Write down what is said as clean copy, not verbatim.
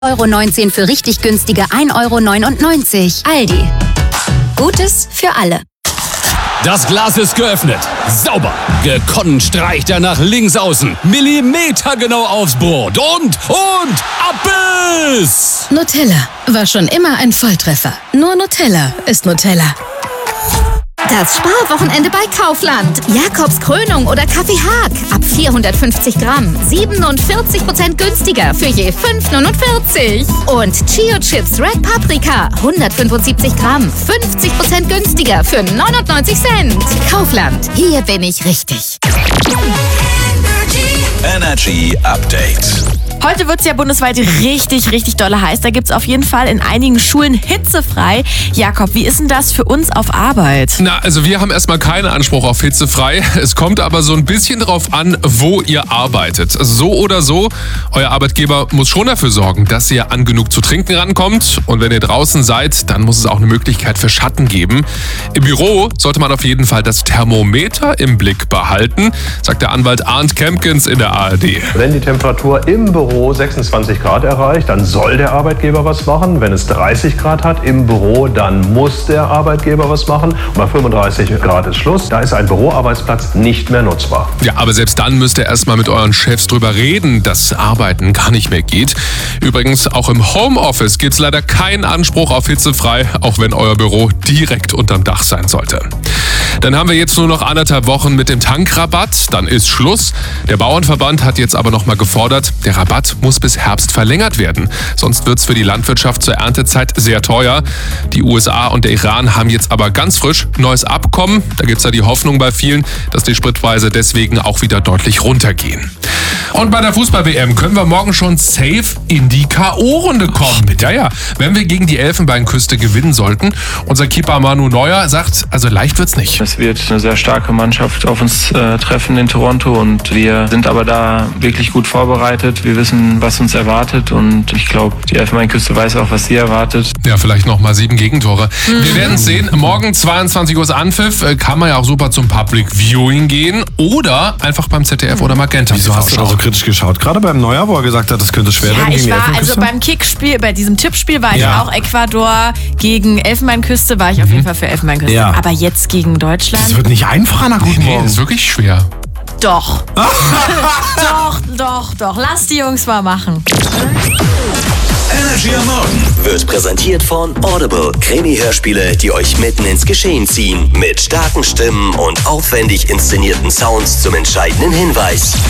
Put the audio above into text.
1,19 € für richtig günstige 1,99 €. Aldi. Gutes für alle. Das Glas ist geöffnet. Sauber. Gekonnt streicht er nach links außen. Millimetergenau aufs Brot. Und Abbiss! Nutella war schon immer ein Volltreffer. Nur Nutella ist Nutella. Das Sparwochenende bei Kaufland. Jakobs Krönung oder Kaffee Haag. Ab 450 Gramm. 47% günstiger für je 5,49 €. Und Chio Chips Red Paprika. 175 Gramm. 50% günstiger für 99 Cent. Kaufland. Hier bin ich richtig. Energy Update. Heute wird es ja bundesweit richtig dolle heiß. Da gibt es auf jeden Fall in einigen Schulen hitzefrei. Jakob, wie ist denn das für uns auf Arbeit? Na, also wir haben erstmal keinen Anspruch auf hitzefrei. Es kommt aber so ein bisschen drauf an, wo ihr arbeitet. So oder so, euer Arbeitgeber muss schon dafür sorgen, dass ihr an genug zu trinken rankommt. Und wenn ihr draußen seid, dann muss es auch eine Möglichkeit für Schatten geben. Im Büro sollte man auf jeden Fall das Thermometer im Blick behalten, sagt der Anwalt Arndt Kempkens in der ARD. Wenn die Temperatur im Büro 26 Grad erreicht, dann soll der Arbeitgeber was machen. Wenn es 30 Grad hat im Büro, dann muss der Arbeitgeber was machen. Und bei 35 Grad ist Schluss. Da ist ein Büroarbeitsplatz nicht mehr nutzbar. Ja, aber selbst dann müsst ihr erstmal mit euren Chefs drüber reden, dass Arbeiten gar nicht mehr geht. Übrigens, auch im Homeoffice gibt es leider keinen Anspruch auf hitzefrei, auch wenn euer Büro direkt unterm Dach sein sollte. Dann haben wir jetzt nur noch 1,5 Wochen mit dem Tankrabatt, dann ist Schluss. Der Bauernverband hat jetzt aber nochmal gefordert, der Rabatt muss bis Herbst verlängert werden. Sonst wird es für die Landwirtschaft zur Erntezeit sehr teuer. Die USA und der Iran haben jetzt aber ganz frisch ein neues Abkommen. Da gibt es ja die Hoffnung bei vielen, dass die Spritpreise deswegen auch wieder deutlich runtergehen. Und bei der Fußball-WM können wir morgen schon safe in die K.O.-Runde kommen. Ja, wenn wir gegen die Elfenbeinküste gewinnen sollten. Unser Keeper Manu Neuer sagt, also leicht wird's nicht. Es wird eine sehr starke Mannschaft auf uns treffen in Toronto und wir sind aber da wirklich gut vorbereitet. Wir wissen, was uns erwartet und ich glaube, die Elfenbeinküste weiß auch, was sie erwartet. Ja, vielleicht nochmal 7 Gegentore. Wir werden es sehen. Morgen 22 Uhr ist Anpfiff. Kann man ja auch super zum Public Viewing gehen oder einfach beim ZDF oder Magenta. Wieso hast du da so kritisch geschaut? Gerade beim Neuer, wo er gesagt hat, das könnte schwer werden gegen die Elfenbeinküste? Also beim Kickspiel, bei diesem Tippspiel war ich auch Ecuador gegen Elfenbeinküste, war ich auf jeden Fall für Elfenbeinküste. Ja. Aber jetzt gegen Deutschland? Das wird nicht einfacher nach guten Morgen. Das ist wirklich schwer. Doch. Doch. Lass die Jungs mal machen. Energy am Morgen wird präsentiert von Audible. Krimi-Hörspiele, die euch mitten ins Geschehen ziehen. Mit starken Stimmen und aufwendig inszenierten Sounds zum entscheidenden Hinweis.